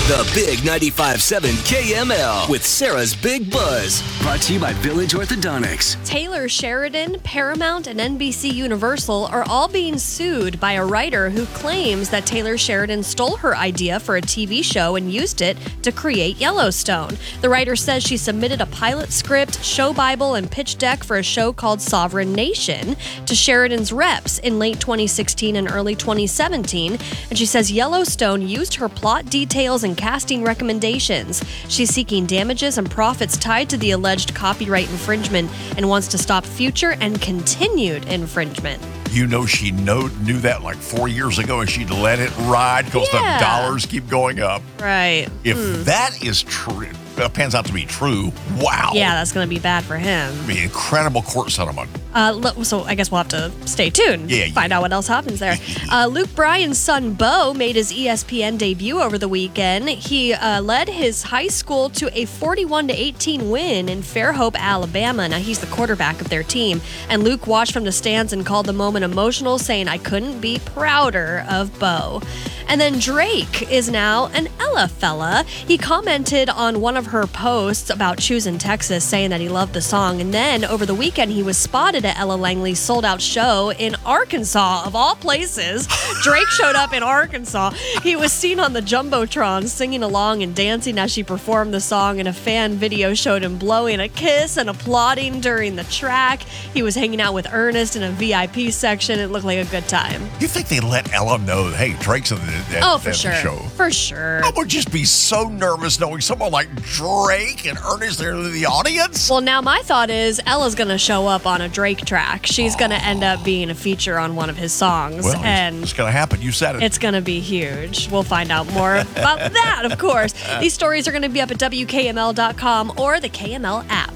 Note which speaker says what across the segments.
Speaker 1: The Big 95.7 KML with Sarah's Big Buzz. Brought to you by Village Orthodontics.
Speaker 2: Taylor Sheridan, Paramount, and NBC Universal are all being sued by a writer who claims that Taylor Sheridan stole her idea for a TV show and used it to create Yellowstone. The writer says she submitted a pilot script, show bible, and pitch deck for a show called Sovereign Nation to Sheridan's reps in late 2016 and early 2017, and she says Yellowstone used her plot details and casting recommendations. She's seeking damages and profits tied to the alleged copyright infringement and wants to stop future and continued infringement.
Speaker 3: You know, she knew that like 4 years ago, and she'd let it ride because the dollars keep going up.
Speaker 2: Right.
Speaker 3: If that is true, pans out to be true, wow.
Speaker 2: Yeah, that's going to be bad for him.
Speaker 3: It'd be an incredible court settlement.
Speaker 2: So I guess we'll have to stay tuned. Find out what else happens there. Luke Bryan's son, Bo, made his ESPN debut over the weekend. He led his high school to a 41-18 win in Fairhope, Alabama. Now, he's the quarterback of their team. And Luke watched from the stands and called the moment emotional, saying, "I couldn't be prouder of Bo." And then Drake is now an Ella fella. He commented on one of her posts about choosing Texas, saying that he loved the song. And then over the weekend, he was spotted at Ella Langley's sold-out show in Arkansas, of all places. Drake showed up in Arkansas. He was seen on the Jumbotron singing along and dancing as she performed the song, and a fan video showed him blowing a kiss and applauding during the track. He was hanging out with Ernest in a VIP section. It looked like a good time.
Speaker 3: You think they let Ella know, hey, Drake's in the
Speaker 2: for sure.
Speaker 3: show?
Speaker 2: For sure.
Speaker 3: I would just be so nervous knowing someone like Drake and Ernest there in the audience.
Speaker 2: Well, now my thought is Ella's going to show up on a Drake track. She's going to end up being a feature on one of his songs.
Speaker 3: Well,
Speaker 2: and
Speaker 3: it's going to happen. You said it.
Speaker 2: It's going to be huge. We'll find out more about that, of course. These stories are going to be up at WKML.com or the KML app.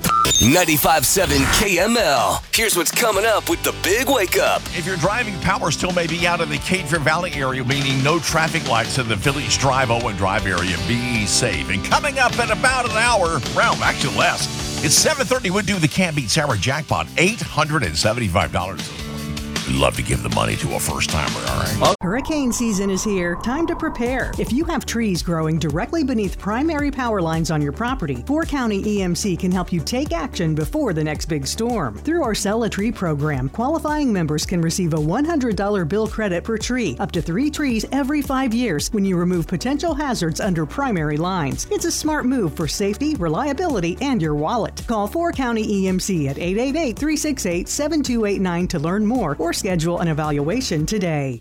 Speaker 1: 95.7 KML. Here's what's coming up with the Big Wake Up.
Speaker 3: If you're driving, power still may be out in the Cadre Valley area, meaning no traffic lights in the Village Drive, Owen Drive area. Be safe. And coming up in about an hour, well, actually less, it's 7:30. We'll do the Can't Beat Sarah jackpot, $875. We'd love to give the money to a first-timer, all right?
Speaker 4: Hurricane season is here. Time to prepare. If you have trees growing directly beneath primary power lines on your property, 4 County EMC can help you take action before the next big storm. Through our Sell a Tree program, qualifying members can receive a $100 bill credit per tree, up to 3 trees every 5 years when you remove potential hazards under primary lines. It's a smart move for safety, reliability, and your wallet. Call 4 County EMC at 888-368-7289 to learn more or schedule an evaluation today.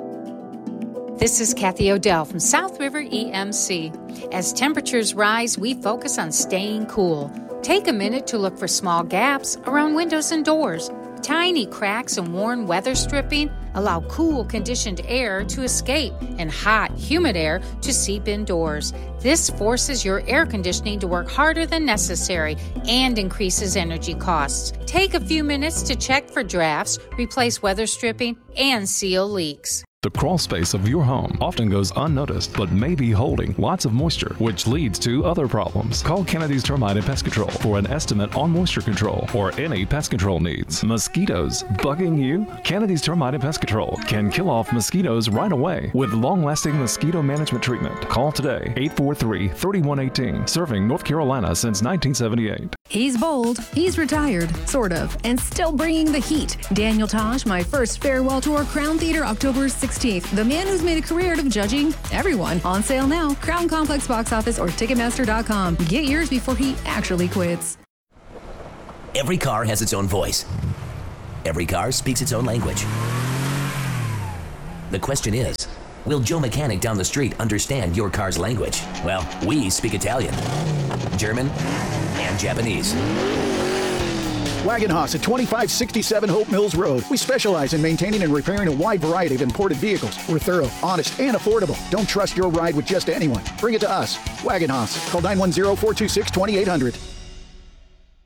Speaker 5: This is Kathy Odell from South River EMC. As temperatures rise, we focus on staying cool. Take a minute to look for small gaps around windows and doors. Tiny cracks and worn weather stripping allow cool, conditioned air to escape and hot, humid air to seep indoors. This forces your air conditioning to work harder than necessary and increases energy costs. Take a few minutes to check for drafts, replace weather stripping, and seal leaks.
Speaker 6: The crawl space of your home often goes unnoticed, but may be holding lots of moisture, which leads to other problems. Call Kennedy's Termite and Pest Control for an estimate on moisture control or any pest control needs. Mosquitoes bugging you? Kennedy's Termite and Pest Control can kill off mosquitoes right away with long-lasting mosquito management treatment. Call today, 843-3118, serving North Carolina since 1978.
Speaker 7: He's bold, he's retired, sort of, and still bringing the heat. Daniel Tosh, My First Farewell Tour, Crown Theater, October 16th. The man who's made a career out of judging everyone. On sale now, Crown Complex Box Office or Ticketmaster.com. Get yours before he actually quits.
Speaker 8: Every car has its own voice. Every car speaks its own language. The question is, will Joe Mechanic down the street understand your car's language? Well, we speak Italian, German, and Japanese.
Speaker 9: Wagon Haas at 2567 Hope Mills Road. We specialize in maintaining and repairing a wide variety of imported vehicles. We're thorough, honest, and affordable. Don't trust your ride with just anyone. Bring it to us. Wagon Haas. Call 910-426-2800.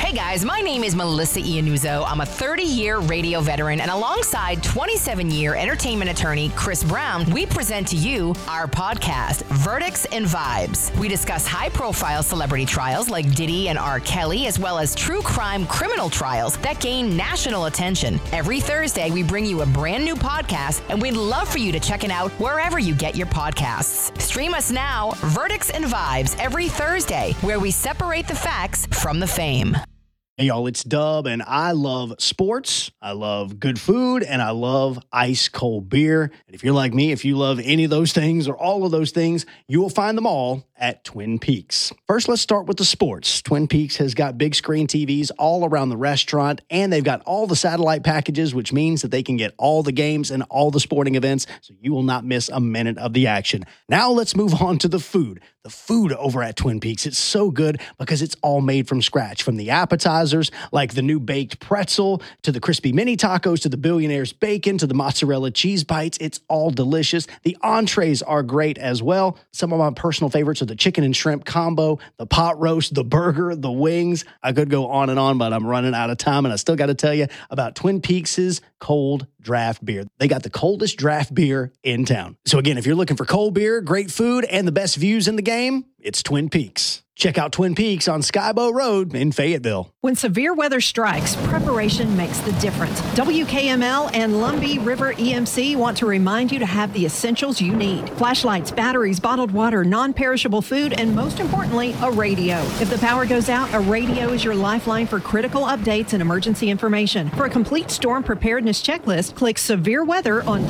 Speaker 10: Hey guys, my name is Melissa Iannuzzo. I'm a 30-year radio veteran, and alongside 27-year entertainment attorney Chris Brown, we present to you our podcast, Verdicts and Vibes. We discuss high-profile celebrity trials like Diddy and R. Kelly, as well as true crime criminal trials that gain national attention. Every Thursday, we bring you a brand new podcast, and we'd love for you to check it out wherever you get your podcasts. Stream us now, Verdicts and Vibes, every Thursday, where we separate the facts from the fame.
Speaker 11: Hey y'all, it's Dub, and I love sports, I love good food, and I love ice cold beer. And if you're like me, if you love any of those things or all of those things, you will find them all at Twin Peaks. First, let's start with the sports. Twin Peaks has got big screen TVs all around the restaurant, and they've got all the satellite packages, which means that they can get all the games and all the sporting events, so you will not miss a minute of the action. Now let's move on to the food. The food over at Twin Peaks, it's so good because it's all made from scratch. From the appetizers, like the new baked pretzel, to the crispy mini tacos, to the Billionaire's bacon, to the mozzarella cheese bites, it's all delicious. The entrees are great as well. Some of my personal favorites are the chicken and shrimp combo, the pot roast, the burger, the wings. I could go on and on, but I'm running out of time, and I still got to tell you about Twin Peaks' cold draft beer. They got the coldest draft beer in town. So again, if you're looking for cold beer, great food, and the best views in the game, it's Twin Peaks. Check out Twin Peaks on Skybow Road in Fayetteville.
Speaker 12: When severe weather strikes, preparation makes the difference. WKML and Lumbee River EMC want to remind you to have the essentials you need. Flashlights, batteries, bottled water, non-perishable food, and most importantly, a radio. If the power goes out, a radio is your lifeline for critical updates and emergency information. For a complete storm preparedness checklist, click Severe Weather on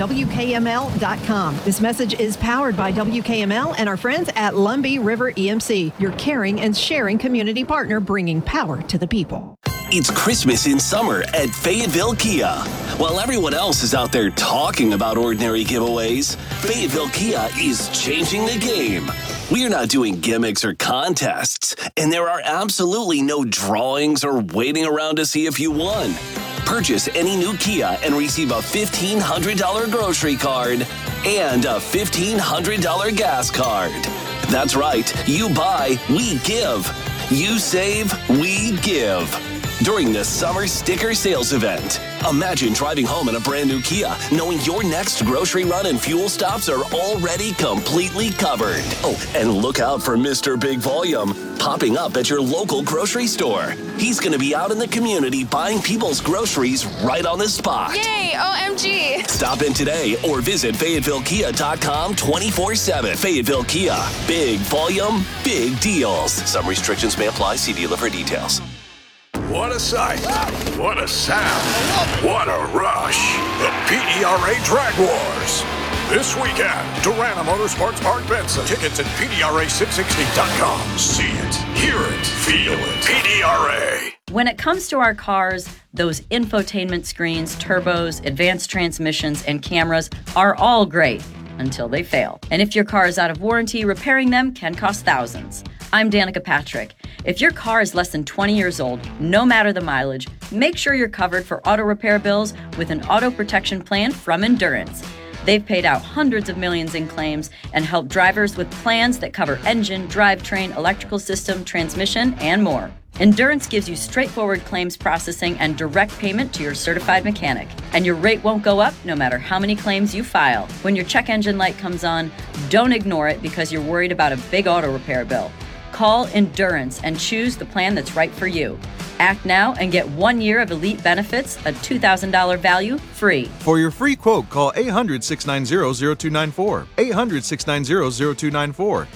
Speaker 12: WKML.com. This message is powered by WKML and our friends at Lumbee River EMC, your caring and sharing community partner bringing power to the people.
Speaker 1: It's Christmas in summer at Fayetteville Kia. While everyone else is out there talking about ordinary giveaways, Fayetteville Kia is changing the game. We are not doing gimmicks or contests, and there are absolutely no drawings or waiting around to see if you won. Purchase any new Kia and receive a $1,500 grocery card and a $1,500 gas card. That's right, you buy, we give. You save, we give. During the summer sticker sales event. Imagine driving home in a brand new Kia, knowing your next grocery run and fuel stops are already completely covered. Oh, and look out for Mr. Big Volume, popping up at your local grocery store. He's going to be out in the community buying people's groceries right on the spot.
Speaker 13: Yay, OMG.
Speaker 1: Stop in today or visit FayettevilleKia.com 24/7. Fayetteville Kia. Big volume, big deals. Some restrictions may apply. See dealer for details.
Speaker 14: What a sight. What a sound. What a rush. The PDRA Drag Wars. This weekend, Durana Motorsports Park Benson. Tickets at PDRA660.com. See it, hear it, feel it. PDRA.
Speaker 15: When it comes to our cars, those infotainment screens, turbos, advanced transmissions, and cameras are all great until they fail. And if your car is out of warranty, repairing them can cost thousands. I'm Danica Patrick. If your car is less than 20 years old, no matter the mileage, make sure you're covered for auto repair bills with an auto protection plan from Endurance. They've paid out hundreds of millions in claims and helped drivers with plans that cover engine, drivetrain, electrical system, transmission, and more. Endurance gives you straightforward claims processing and direct payment to your certified mechanic. And your rate won't go up no matter how many claims you file. When your check engine light comes on, don't ignore it because you're worried about a big auto repair bill. Call Endurance and choose the plan that's right for you. Act now and get 1 year of elite benefits, a $2,000 value, free.
Speaker 16: For your free quote, call 800-690-0294. 800-690-0294.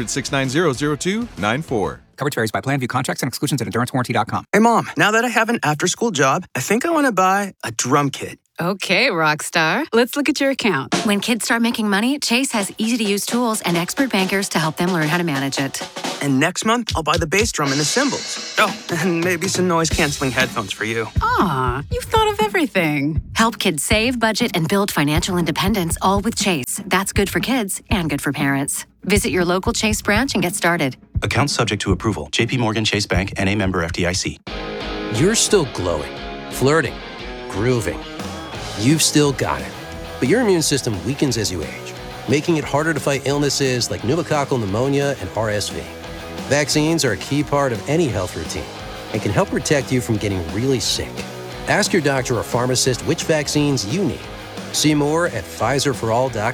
Speaker 16: 800-690-0294.
Speaker 17: Coverage varies by plan. View contracts and exclusions at EnduranceWarranty.com.
Speaker 18: Hey, Mom, now that I have an after-school job, I think I want to buy a drum kit.
Speaker 19: Okay, Rockstar. Let's look at your account.
Speaker 20: When kids start making money, Chase has easy-to-use tools and expert bankers to help them learn how to manage it.
Speaker 18: And next month, I'll buy the bass drum and the cymbals. Oh, and maybe some noise-canceling headphones for you.
Speaker 19: Aw, you've thought of everything.
Speaker 20: Help kids save, budget, and build financial independence, all with Chase. That's good for kids and good for parents. Visit your local Chase branch and get started.
Speaker 21: Account subject to approval. JP Morgan Chase Bank, N.A. member FDIC.
Speaker 22: You're still glowing, flirting, grooving. You've still got it. But your immune system weakens as you age, making it harder to fight illnesses like pneumococcal pneumonia and RSV. Vaccines are a key part of any health routine. and can help protect you from getting really sick. Ask your doctor or pharmacist which vaccines you need. See more at PfizerForAll.com.